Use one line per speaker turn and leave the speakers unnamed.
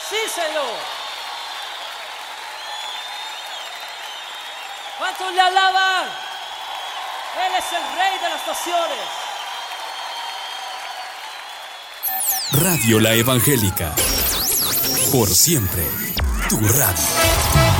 Sí, Señor. ¿Cuántos le alaban? Él es el Rey de las naciones.
Radio La Evangélica. Por siempre, tu radio.